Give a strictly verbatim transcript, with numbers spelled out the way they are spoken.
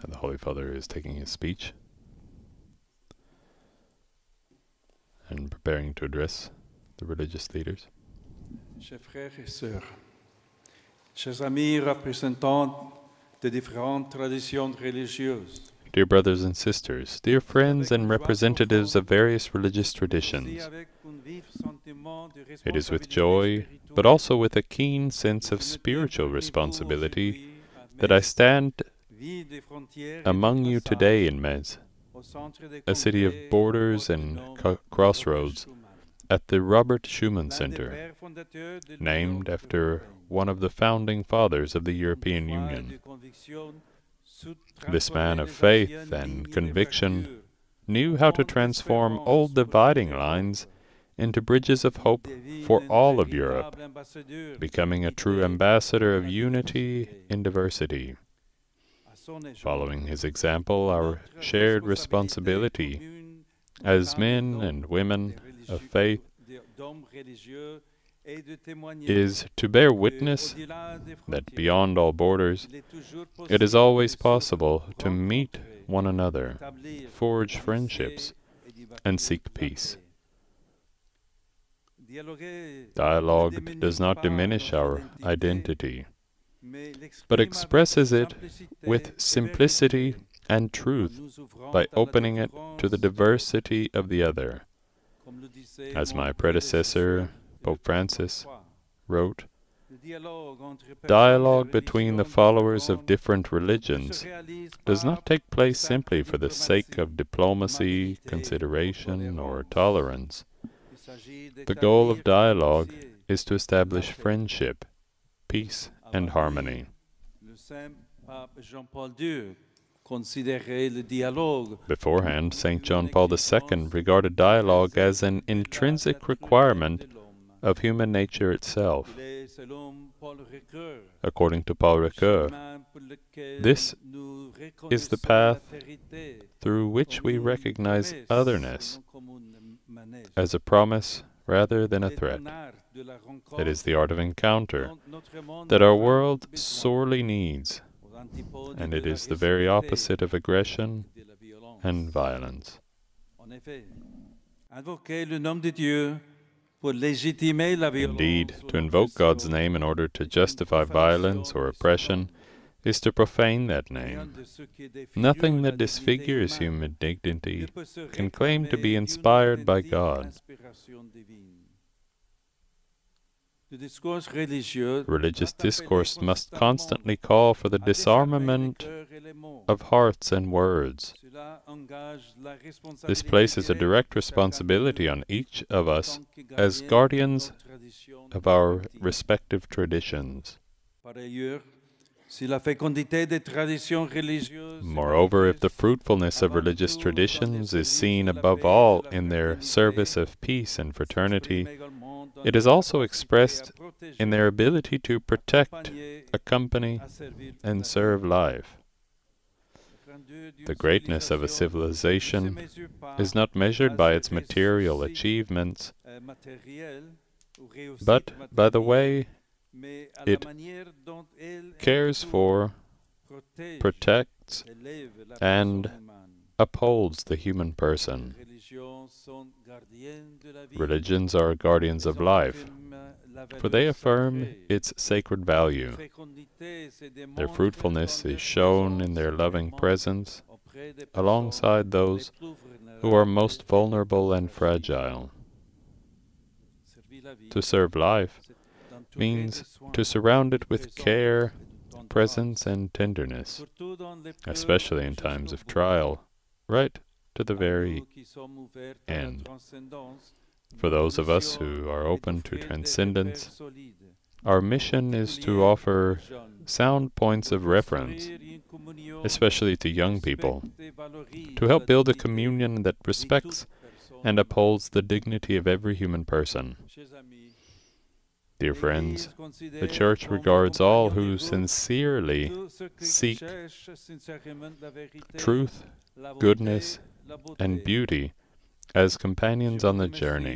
And the Holy Father is taking his speech and preparing to address the religious leaders. Chers frères et sœurs, chers amis représentants de différentes traditions religieuses, dear brothers and sisters, dear friends and representatives of various religious traditions, it is with joy, but also with a keen sense of spiritual responsibility, that I stand among you today in Metz, a city of borders and co crossroads, at the Robert Schuman Center, named after one of the founding fathers of the European Union. This man of faith and conviction knew how to transform old dividing lines into bridges of hope for all of Europe, becoming a true ambassador of unity in diversity. Following his example, our shared responsibility as men and women of faith is to bear witness that beyond all borders, it is always possible to meet one another, forge friendships, and seek peace. Dialogue does not diminish our identity, but expresses it with simplicity and truth by opening it to the diversity of the other. As my predecessor, Pope Francis, wrote, dialogue between the followers of different religions does not take place simply for the sake of diplomacy, consideration, or tolerance. The goal of dialogue is to establish friendship, peace, and harmony. Beforehand, Saint John Paul the Second regarded dialogue as an intrinsic requirement of human nature itself. According to Paul Ricoeur, this is the path through which we recognize otherness as a promise rather than a threat. It is the art of encounter that our world sorely needs, and it is the very opposite of aggression and violence. Indeed, to invoke God's name in order to justify violence or oppression is to profane that name. Nothing that disfigures human dignity can claim to be inspired by God. Religious discourse must constantly call for the disarmament of hearts and words. This places a direct responsibility on each of us as guardians of our respective traditions. Moreover, if the fruitfulness of religious traditions is seen above all in their service of peace and fraternity, it is also expressed in their ability to protect, accompany, and serve life. The greatness of a civilization is not measured by its material achievements, but by the way it cares for, protects, and upholds the human person. Religions are guardians of life, for they affirm its sacred value. Their fruitfulness is shown in their loving presence alongside those who are most vulnerable and fragile. To serve life means to surround it with care, presence, and tenderness, especially in times of trial, right to the very end. For those of us who are open to transcendence, our mission is to offer sound points of reference, especially to young people, to help build a communion that respects and upholds the dignity of every human person. Dear friends, the Church regards all who sincerely seek truth, goodness, and beauty as companions on the journey.